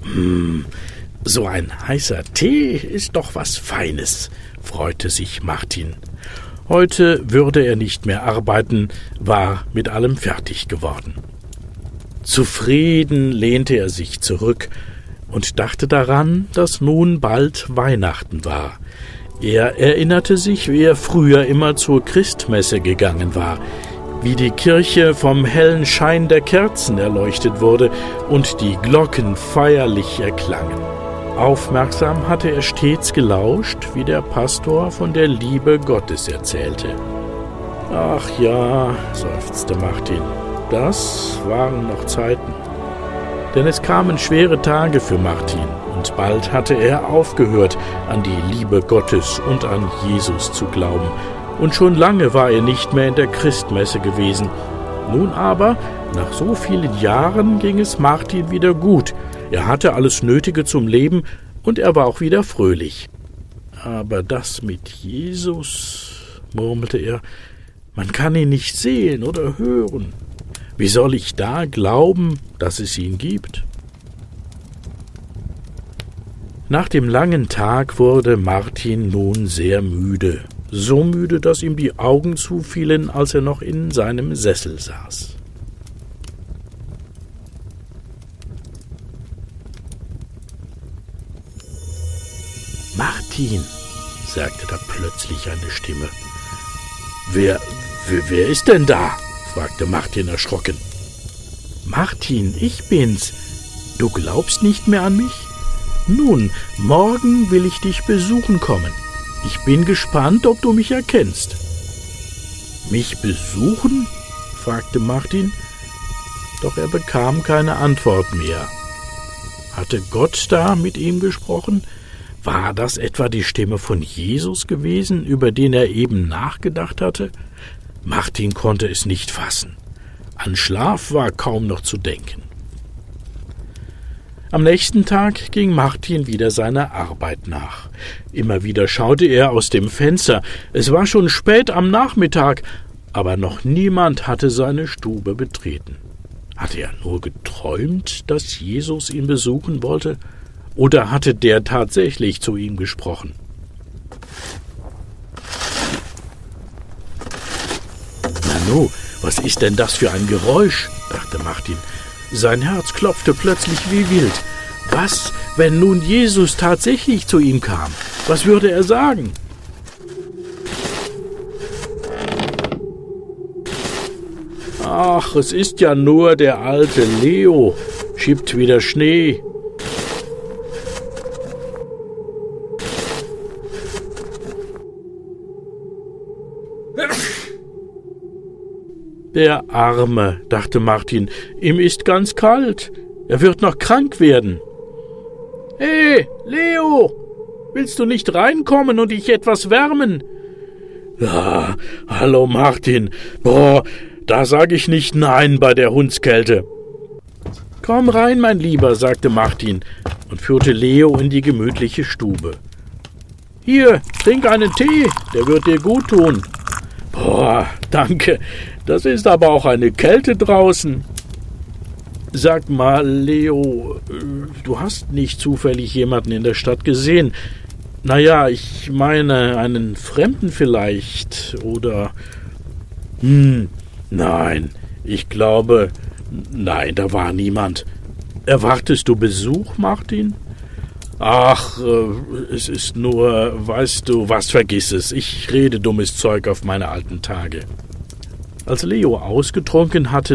So ein heißer Tee ist doch was Feines, freute sich Martin. Heute würde er nicht mehr arbeiten, war mit allem fertig geworden. Zufrieden lehnte er sich zurück und dachte daran, dass nun bald Weihnachten war. Er erinnerte sich, wie er früher immer zur Christmesse gegangen war, wie die Kirche vom hellen Schein der Kerzen erleuchtet wurde und die Glocken feierlich erklangen. Aufmerksam hatte er stets gelauscht, wie der Pastor von der Liebe Gottes erzählte. »Ach ja«, seufzte Martin, »das waren noch Zeiten.« Denn es kamen schwere Tage für Martin, und bald hatte er aufgehört, an die Liebe Gottes und an Jesus zu glauben. Und schon lange war er nicht mehr in der Christmesse gewesen. Nun aber, nach so vielen Jahren, ging es Martin wieder gut. Er hatte alles Nötige zum Leben und er war auch wieder fröhlich. »Aber das mit Jesus«, murmelte er, »man kann ihn nicht sehen oder hören. Wie soll ich da glauben, dass es ihn gibt?« Nach dem langen Tag wurde Martin nun sehr müde. So müde, dass ihm die Augen zufielen, als er noch in seinem Sessel saß. »Martin«, sagte da plötzlich eine Stimme. Wer ist denn da?« fragte Martin erschrocken. »Martin, ich bin's. Du glaubst nicht mehr an mich? Nun, morgen will ich dich besuchen kommen. Ich bin gespannt, ob du mich erkennst.« »Mich besuchen?« fragte Martin, doch er bekam keine Antwort mehr. Hatte Gott da mit ihm gesprochen? War das etwa die Stimme von Jesus gewesen, über den er eben nachgedacht hatte? Martin konnte es nicht fassen. An Schlaf war kaum noch zu denken. Am nächsten Tag ging Martin wieder seiner Arbeit nach. Immer wieder schaute er aus dem Fenster. Es war schon spät am Nachmittag, aber noch niemand hatte seine Stube betreten. Hatte er nur geträumt, dass Jesus ihn besuchen wollte? Oder hatte der tatsächlich zu ihm gesprochen? »Nanu, was ist denn das für ein Geräusch?« dachte Martin. Sein Herz klopfte plötzlich wie wild. Was, wenn nun Jesus tatsächlich zu ihm kam? Was würde er sagen? »Ach, es ist ja nur der alte Leo, schiebt wieder Schnee.« »Der Arme«, dachte Martin, »ihm ist ganz kalt. Er wird noch krank werden.« »Hey, Leo, willst du nicht reinkommen und dich etwas wärmen?« »Ja, hallo Martin. Da sag ich nicht nein bei der Hundskälte.« »Komm rein, mein Lieber«, sagte Martin und führte Leo in die gemütliche Stube. »Hier, trink einen Tee, der wird dir gut tun.« »Danke, das ist aber auch eine Kälte draußen.« »Sag mal, Leo, du hast nicht zufällig jemanden in der Stadt gesehen? Naja, ich meine, einen Fremden vielleicht, oder...« »Nein, ich glaube, nein, da war niemand. Erwartest du Besuch, Martin?« »Ach, es ist nur, weißt du was, vergiss es. Ich rede dummes Zeug auf meine alten Tage.« Als Leo ausgetrunken hatte,